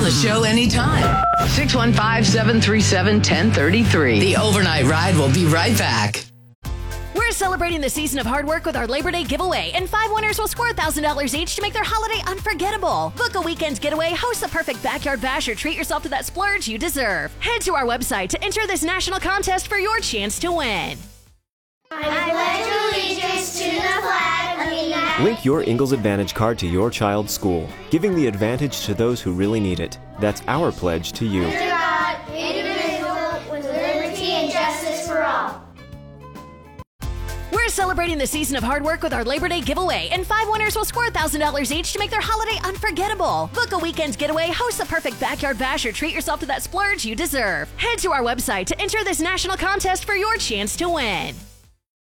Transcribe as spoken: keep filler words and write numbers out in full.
the show anytime. six one five, seven three seven, one zero three three. The Overnight Ride will be right back. We're celebrating the season of hard work with our Labor Day giveaway, and five winners will score one thousand dollars each to make their holiday unforgettable. Book a weekend getaway, host the perfect backyard bash, or treat yourself to that splurge you deserve. Head to our website to enter this national contest for your chance to win. I pledge allegiance to the flag of the United Link your Ingalls Advantage card to your child's school, giving the advantage to those who really need it. That's our pledge to you. States of God, indivisible, with liberty and justice for all. We're celebrating the season of hard work with our Labor Day giveaway, and five winners will score one thousand dollars each to make their holiday unforgettable. Book a weekend getaway, host the perfect backyard bash, or treat yourself to that splurge you deserve. Head to our website to enter this national contest for your chance to win.